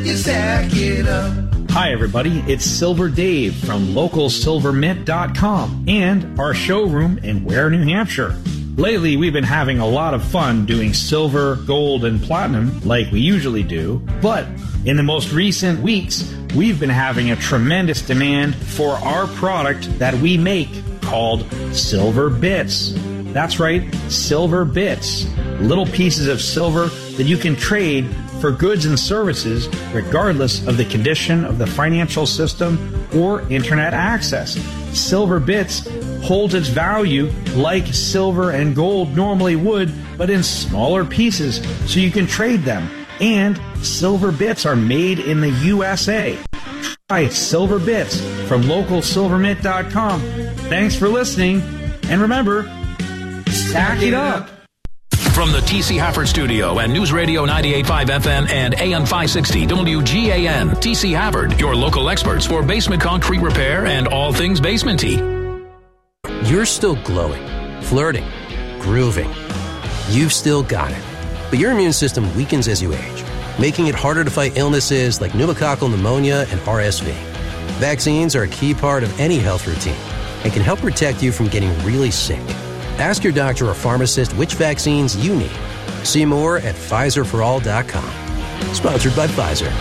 You stack it up. Hi, everybody. It's Silver Dave from LocalSilverMint.com and our showroom in Ware, New Hampshire. Lately, we've been having a lot of fun doing silver, gold, and platinum like we usually do. But in the most recent weeks, we've been having a tremendous demand for our product that we make called Silver Bits. That's right, Silver Bits. Little pieces of silver that you can trade for goods and services regardless of the condition of the financial system or internet access. Silver Bits holds its value like silver and gold normally would, but in smaller pieces so you can trade them. And Silver Bits are made in the USA. Try Silver Bits from LocalSilverMint.com. Thanks for listening, and remember, stack it up. From the T.C. Hafford Studio and News Radio 98.5 FM and AM 560 WGAN, T.C. Hafford, your local experts for basement concrete repair and all things basement-y. You're still glowing, flirting, grooving. You've still got it. But your immune system weakens as you age, making it harder to fight illnesses like pneumococcal pneumonia and RSV. Vaccines are a key part of any health routine and can help protect you from getting really sick. Ask your doctor or pharmacist which vaccines you need. See more at PfizerForAll.com. Sponsored by Pfizer.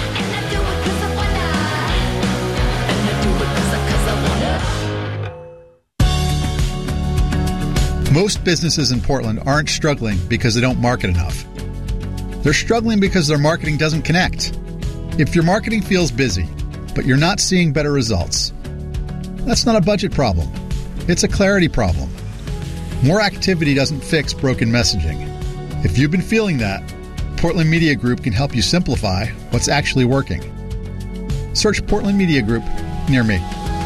Most businesses in Portland aren't struggling because they don't market enough. They're struggling because their marketing doesn't connect. If your marketing feels busy, but you're not seeing better results, that's not a budget problem. It's a clarity problem. More activity doesn't fix broken messaging. If you've been feeling that, Portland Media Group can help you simplify what's actually working. Search Portland Media Group near me.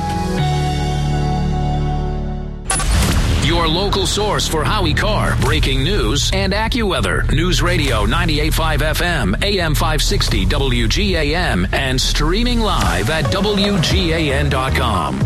Your local source for Howie Carr, breaking news, and AccuWeather. News Radio 98.5 FM, AM 560 WGAM, and streaming live at WGAN.com.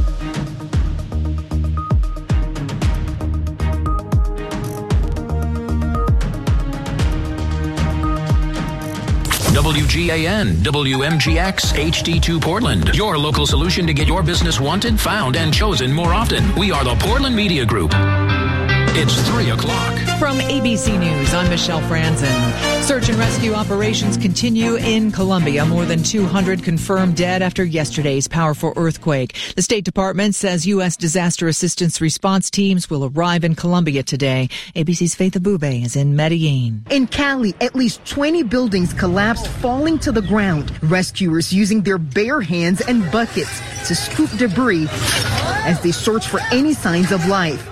WGAN, WMGX, HD2 Portland. Your local solution to get your business wanted, found, and chosen more often. We are the Portland Media Group. It's 3 o'clock. From ABC News, I'm Michelle Franzen. Search and rescue operations continue in Colombia. More than 200 confirmed dead after yesterday's powerful earthquake. The State Department says U.S. disaster assistance response teams will arrive in Colombia today. ABC's Faith Abube is in Medellin. In Cali, at least 20 buildings collapsed, falling to the ground. Rescuers using their bare hands and buckets to scoop debris as they search for any signs of life.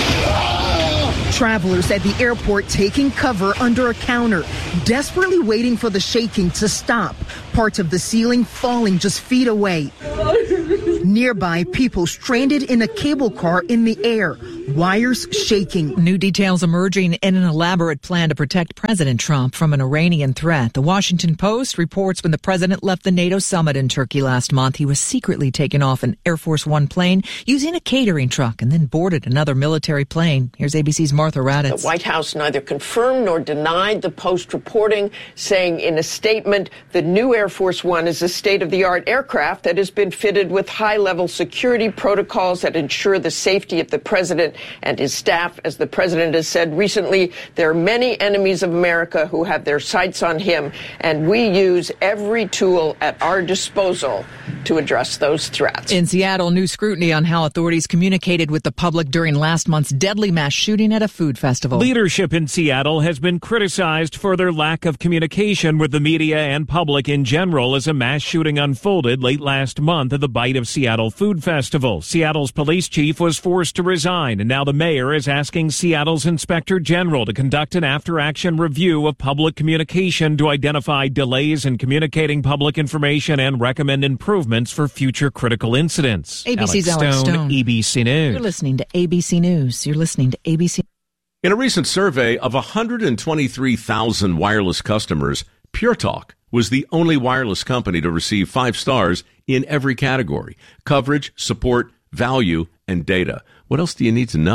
Travelers at the airport taking cover under a counter, desperately waiting for the shaking to stop. Parts of the ceiling falling just feet away. Nearby, people stranded in a cable car in the air, wires shaking. New details emerging in an elaborate plan to protect President Trump from an Iranian threat. The Washington Post reports when the president left the NATO summit in Turkey last month, he was secretly taken off an Air Force One plane using a catering truck and then boarded another military plane. Here's ABC's Martha Raddatz. The White House neither confirmed nor denied the Post reporting, saying in a statement the new Air Force One is a state-of-the-art aircraft that has been fitted with high-level security protocols that ensure the safety of the president and his staff. As the president has said recently, there are many enemies of America who have their sights on him, and we use every tool at our disposal to address those threats. In Seattle, new scrutiny on how authorities communicated with the public during last month's deadly mass shooting at a food festival. Leadership in Seattle has been criticized for their lack of communication with the media and public in general as a mass shooting unfolded late last month at the Bite of Seattle Food Festival. Seattle's police chief was forced to resign, and now the mayor is asking Seattle's inspector general to conduct an after-action review of public communication to identify delays in communicating public information and recommend improvements for future critical incidents. ABC's Alex Stone. ABC News. You're listening to ABC News. You're listening to ABC. In a recent survey of 123,000 wireless customers, Pure Talk was the only wireless company to receive 5 stars in every category: coverage, support, value, and data. What else do you need to know?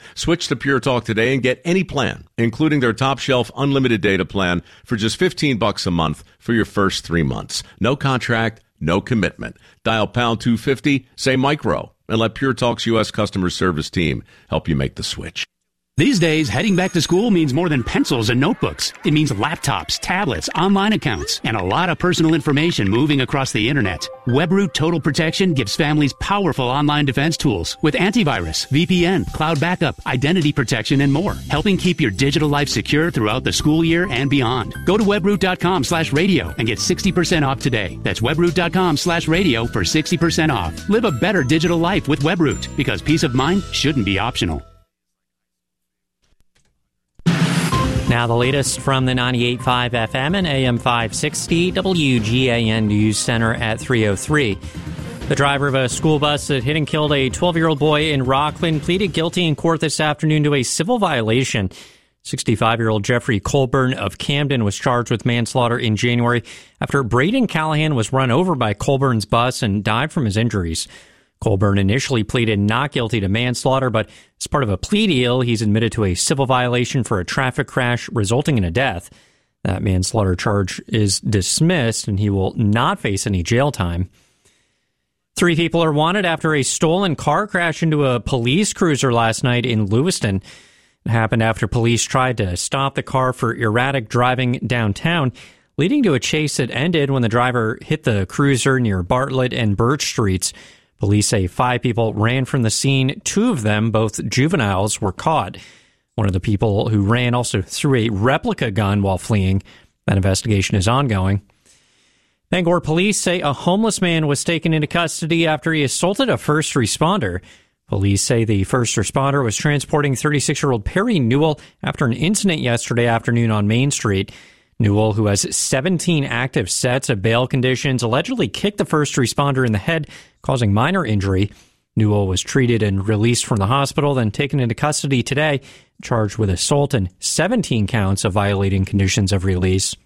Switch to Pure Talk today and get any plan, including their top shelf unlimited data plan for just $15 a month for your first 3 months. No contract, no commitment. Dial pound 250, say micro, and let Pure Talk's U.S. customer service team help you make the switch. These days, heading back to school means more than pencils and notebooks. It means laptops, tablets, online accounts, and a lot of personal information moving across the internet. WebRoot Total Protection gives families powerful online defense tools with antivirus, VPN, cloud backup, identity protection, and more, helping keep your digital life secure throughout the school year and beyond. Go to webroot.com/radio and get 60% off today. That's webroot.com/radio for 60% off. Live a better digital life with WebRoot, because peace of mind shouldn't be optional. Now the latest from the 98.5 FM and AM 560 WGAN News Center at 3:03. The driver of a school bus that hit and killed a 12-year-old boy in Rockland pleaded guilty in court this afternoon to a civil violation. 65-year-old Jeffrey Colburn of Camden was charged with manslaughter in January after Braden Callahan was run over by Colburn's bus and died from his injuries. Colburn initially pleaded not guilty to manslaughter, but as part of a plea deal, he's admitted to a civil violation for a traffic crash resulting in a death. That manslaughter charge is dismissed, and he will not face any jail time. 3 people are wanted after a stolen car crashed into a police cruiser last night in Lewiston. It happened after police tried to stop the car for erratic driving downtown, leading to a chase that ended when the driver hit the cruiser near Bartlett and Birch Streets. Police say 5 people ran from the scene. 2 of them, both juveniles, were caught. One of the people who ran also threw a replica gun while fleeing. That investigation is ongoing. Bangor police say a homeless man was taken into custody after he assaulted a first responder. Police say the first responder was transporting 36-year-old Perry Newell after an incident yesterday afternoon on Main Street. Newell, who has 17 active sets of bail conditions, allegedly kicked the first responder in the head, causing minor injury. Newell was treated and released from the hospital, then taken into custody today, charged with assault and 17 counts of violating conditions of release.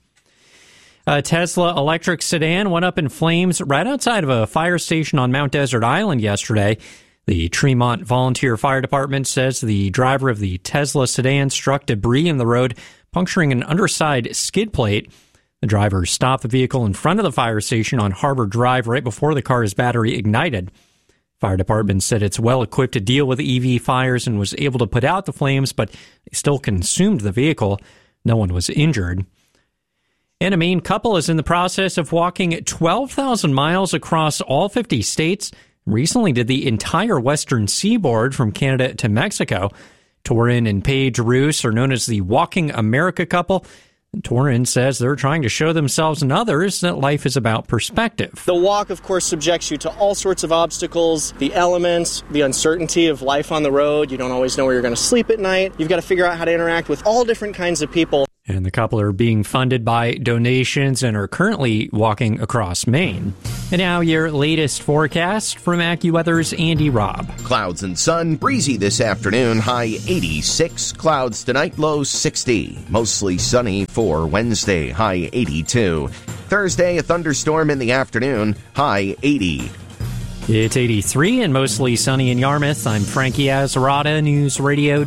A Tesla electric sedan went up in flames right outside of a fire station on Mount Desert Island yesterday. The Tremont Volunteer Fire Department says the driver of the Tesla sedan struck debris in the road, puncturing an underside skid plate. The driver stopped the vehicle in front of the fire station on Harbor Drive right before the car's battery ignited. Fire department said it's well equipped to deal with EV fires and was able to put out the flames, but they still consumed the vehicle. No one was injured. And a Maine couple is in the process of walking 12,000 miles across all 50 states. Recently did the entire western seaboard from Canada to Mexico. Torin and Paige Roos are known as the Walking America couple. And Torin says they're trying to show themselves and others that life is about perspective. The walk, of course, subjects you to all sorts of obstacles, the elements, the uncertainty of life on the road. You don't always know where you're going to sleep at night. You've got to figure out how to interact with all different kinds of people. And the couple are being funded by donations and are currently walking across Maine. And now your latest forecast from AccuWeather's Andy Robb. Clouds and sun, breezy this afternoon, high 86. Clouds tonight, low 60. Mostly sunny for Wednesday, high 82. Thursday, a thunderstorm in the afternoon, high 80. It's 83 and mostly sunny in Yarmouth. I'm Frankie Azarada, News Radio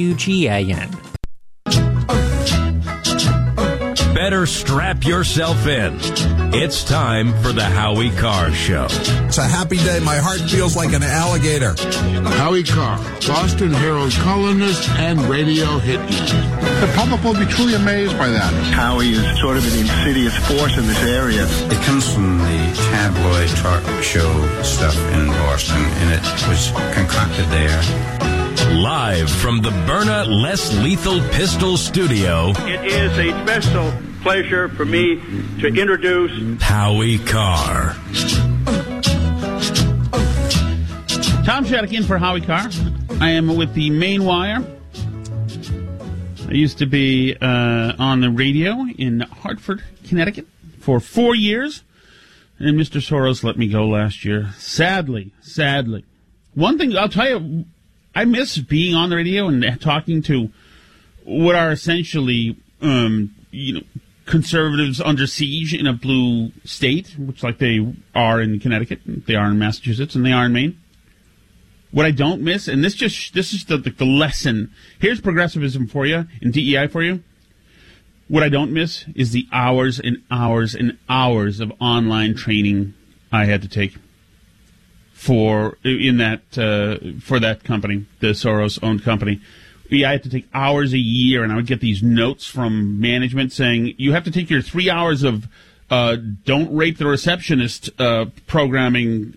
WGAN. Better strap yourself in. It's time for the Howie Carr Show. It's a happy day. My heart feels like an alligator. Howie Carr, Boston Herald columnist and radio hit. The public will be truly amazed by that. Howie is sort of an insidious force in this area. It comes from the tabloid talk show stuff in Boston, and it was concocted there. Live from the Byrna Less Lethal Pistol Studio. It is a special pleasure for me to introduce Howie Carr. Tom Shattuck in for Howie Carr. I am with the Maine Wire. I used to be on the radio in Hartford, Connecticut for 4 years. And Mr. Soros let me go last year. Sadly. One thing I'll tell you, I miss being on the radio and talking to what are essentially, conservatives under siege in a blue state, which like they are in Connecticut, they are in Massachusetts, and they are in Maine. What I don't miss, and this is the lesson. Here's progressivism for you and DEI for you. What I don't miss is the hours and hours and hours of online training I had to take for that company, the Soros-owned company. Yeah, I had to take hours a year, and I would get these notes from management saying, you have to take your 3 hours of don't rape the receptionist programming,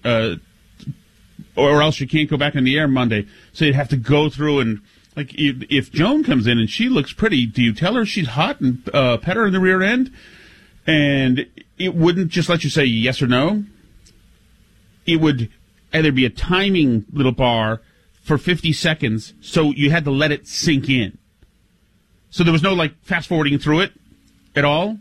or else you can't go back on the air Monday. So you'd have to go through and, like, if Joan comes in and she looks pretty, do you tell her she's hot and pet her in the rear end? And it wouldn't just let you say yes or no. It would either be a timing little bar for 50 seconds, so you had to let it sink in. So there was no, like, fast-forwarding through it at all.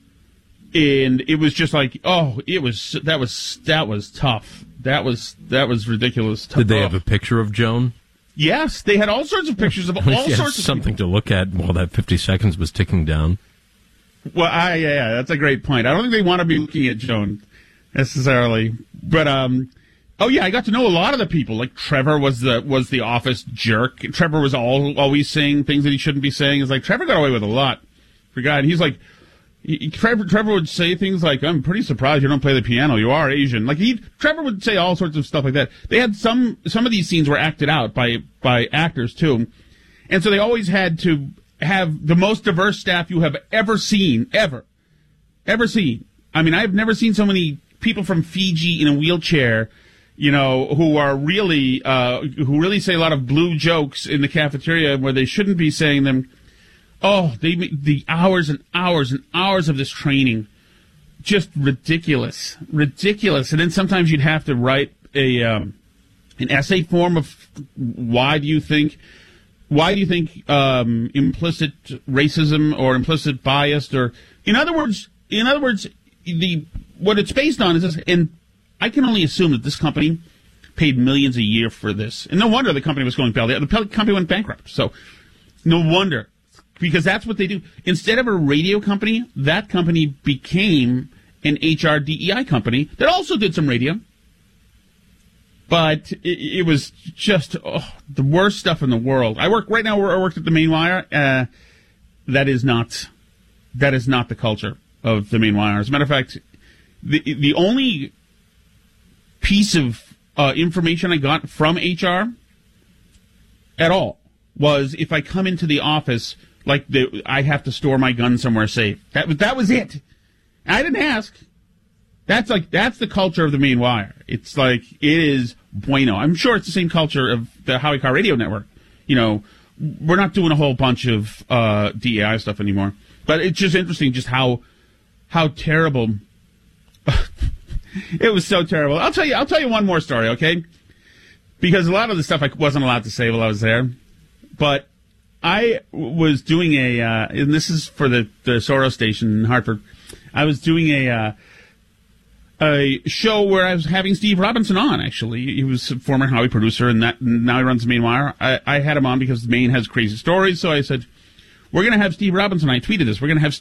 And it was just like, that was tough. That was ridiculous. Did they have a picture of Joan? Yes, they had all sorts of pictures of all sorts of something to look at while that 50 seconds was ticking down. Well, yeah, that's a great point. I don't think they want to be looking at Joan necessarily, but I got to know a lot of the people. Like Trevor was the office jerk. Trevor was always saying things that he shouldn't be saying. It's like Trevor got away with a lot. For God, and he's like. Trevor would say things like, I'm pretty surprised you don't play the piano. You are Asian. Like Trevor would say all sorts of stuff like that. They had some of these scenes were acted out by actors too. And so they always had to have the most diverse staff you have ever seen, ever seen. I mean, I've never seen so many people from Fiji in a wheelchair, who are really, who really say a lot of blue jokes in the cafeteria where they shouldn't be saying them. Oh, the hours and hours and hours of this training, just ridiculous. And then sometimes you'd have to write an essay form of why do you think implicit racism or implicit bias, or in other words, what it's based on is this. And I can only assume that this company paid millions a year for this, and no wonder the company was going belly. The company went bankrupt, so no wonder. Because that's what they do. Instead of a radio company, that company became an HR DEI company that also did some radio. But it was just the worst stuff in the world. I worked at the Main Wire. That is not the culture of the Main Wire. As a matter of fact, the only piece of information I got from HR at all was if I come into the office. Like I have to store my gun somewhere safe. That was it. I didn't ask. That's the culture of the Main Wire. It's like it is bueno. I'm sure it's the same culture of the Howie Carr Radio Network. We're not doing a whole bunch of DEI stuff anymore. But it's just interesting just how terrible. It was so terrible. I'll tell you one more story, okay? Because a lot of the stuff I wasn't allowed to say while I was there, but. I was doing and this is for the Soros station in Hartford. I was doing a show where I was having Steve Robinson on, actually. He was a former Howie producer, and now he runs the Main Wire. I had him on because Maine has crazy stories, so I said, we're going to have Steve Robinson. I tweeted this. We're going to have